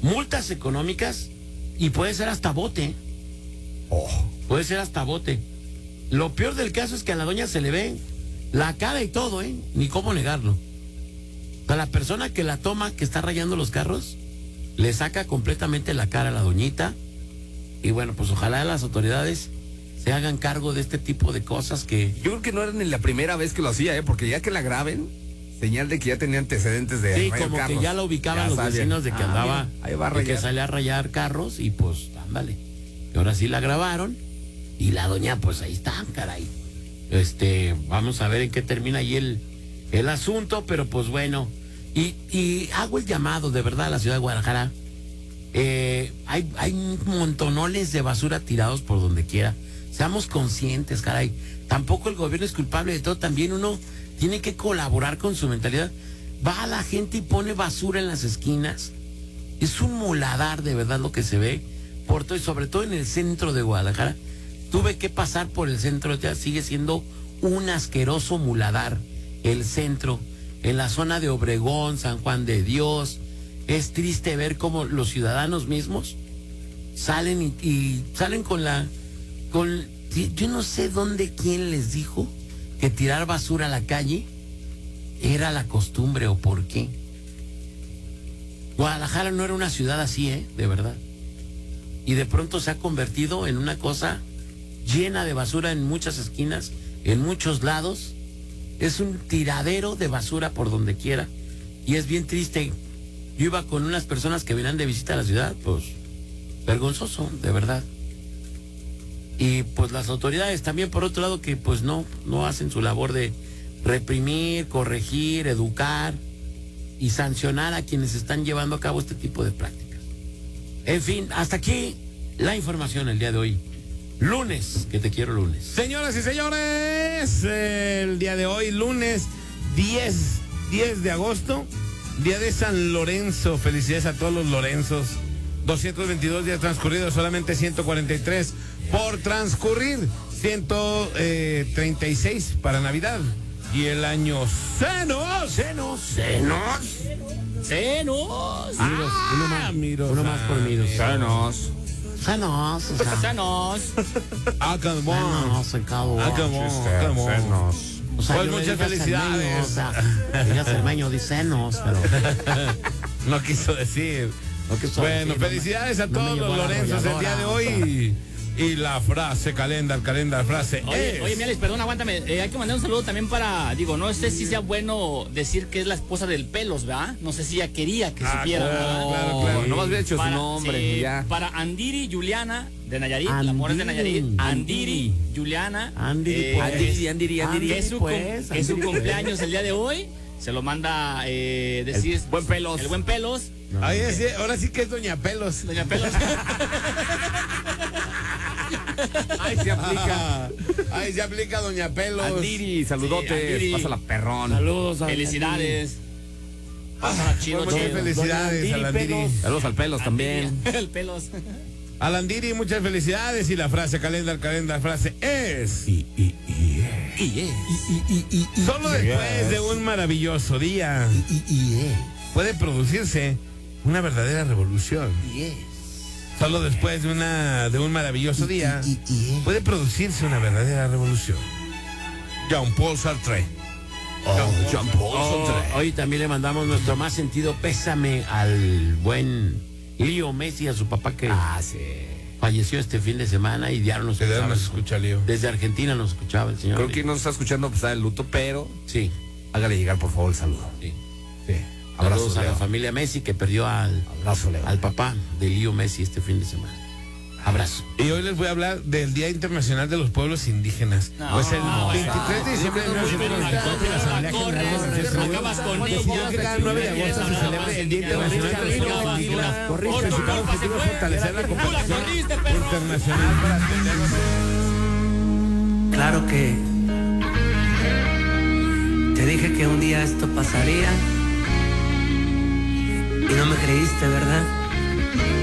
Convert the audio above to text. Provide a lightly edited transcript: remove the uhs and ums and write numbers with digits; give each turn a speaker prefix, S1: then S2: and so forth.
S1: multas económicas y puede ser hasta bote. Puede ser hasta bote. Lo peor del caso es que a la doña se le ve la cara y todo, ni cómo negarlo. O sea, la persona que la toma, que está rayando los carros, le saca completamente la cara a la doñita. Y bueno, pues ojalá las autoridades se hagan cargo de este tipo de cosas que...
S2: Yo creo que no era ni la primera vez que lo hacía, porque ya que la graben, señal de que ya tenía antecedentes de
S1: sí,
S2: rayar
S1: como
S2: carros.
S1: que ya lo ubicaban los vecinos de que andaba,
S2: mira, ahí va a
S1: de que
S2: rayar.
S1: salía a rayar carros y pues, ándale. Y ahora sí la grabaron y la doña, pues ahí está, caray. Vamos a ver en qué termina ahí el asunto, pero pues bueno. Y hago el llamado de verdad a la ciudad de Guadalajara. Hay montonones de basura tirados por donde quiera. Seamos conscientes, caray. Tampoco el gobierno es culpable de todo. También uno tiene que colaborar con su mentalidad. Va a la gente y pone basura en las esquinas. Es un muladar de verdad lo que se ve por todo, y sobre todo en el centro de Guadalajara. Tuve que pasar por el centro, ya sigue siendo un asqueroso muladar. El centro, en la zona de Obregón, San Juan de Dios. Es triste ver cómo los ciudadanos mismos salen y salen yo no sé quién les dijo que tirar basura a la calle era la costumbre o por qué. Guadalajara no era una ciudad así, de verdad. Y de pronto se ha convertido en una cosa llena de basura en muchas esquinas, en muchos lados. Es un tiradero de basura por donde quiera. Y es bien triste. Yo iba con unas personas que venían de visita a la ciudad, pues vergonzoso, de verdad. Y pues las autoridades también, por otro lado, que pues no hacen su labor de reprimir, corregir, educar y sancionar a quienes están llevando a cabo este tipo de prácticas. En fin, hasta aquí la información el día de hoy. Lunes, que te quiero lunes.
S3: Señoras y señores, el día de hoy, lunes 10 de agosto, día de San Lorenzo. Felicidades a todos los Lorenzos. 222 días transcurridos, solamente 143 por transcurrir. 136 para Navidad. Y el año senos.
S1: Uno más por Miros.
S2: Senos.
S1: Senos.
S3: Come on.
S1: O sea,
S3: Pues
S1: yo le
S3: muchas
S1: digo
S3: felicidades.
S1: Cermeño dice senos, pero
S3: No quiso decir. Bueno, felicidades a todos los Lorenzos el día de hoy. Y la frase, calendar, frase es...
S4: Oye, Mieles, perdón, aguántame. Hay que mandar un saludo también para, no sé si sea bueno decir que es la esposa del Pelos, ¿verdad? No sé si ella quería que supiera.
S3: Claro.
S2: No más bien hecho su nombre.
S4: Sí,
S2: Ya.
S4: Para Andiri Juliana de Nayarit, la amor es de Nayarit. Andiri Juliana.
S1: Andiri,
S4: que es su cumpleaños el día de hoy. Se lo manda decir
S2: Buen Pelos.
S4: El buen Pelos.
S3: Ahí ahora sí que es Doña Pelos.
S4: Doña Pelos.
S2: Ahí se aplica.
S3: Ahí se aplica Doña Pelos.
S2: Andiri, saludotes.
S4: Sí, Andiri.
S2: Pásala perrón.
S1: saludos a
S4: Felicidades. Pásala chido,
S3: Muchas
S4: chido.
S3: felicidades a Andiri.
S2: Saludos al Pelos también.
S4: El Pelos.
S3: A Andiri, muchas felicidades. Y la frase, calendar, frase es... Solo después de un maravilloso día puede producirse una verdadera revolución. Solo después de un maravilloso día puede producirse una verdadera revolución. Jean-Paul Sartre.
S1: Hoy también le mandamos nuestro más sentido pésame al buen Leo Messi, a su papá que falleció este fin de semana y diario nos escuchaba.
S3: Nos escucha, Leo.
S1: Desde Argentina nos escuchaba el señor.
S2: Creo que nos está escuchando pues, el luto, pero
S1: sí.
S2: hágale llegar por favor el saludo.
S1: Sí.
S2: Abrazos
S1: Saludos a la
S2: Leo.
S1: familia Messi que perdió
S2: Abrazo, Leo.
S1: al papá de Leo Messi este fin de semana. Abrazo.
S3: Y hoy les voy a hablar del Día Internacional de los Pueblos Indígenas. Pues el 23 de diciembre de 1994 la Asamblea General de las Naciones
S4: Acabas con
S3: Unidas decidió que cada 9 de agosto se celebre el Día Internacional de los Pueblos Indígenas. Su principal objetivo es fortalecer la cooperación internacional para atender los...
S5: Claro que te dije que un día esto pasaría y no me creíste, ¿verdad?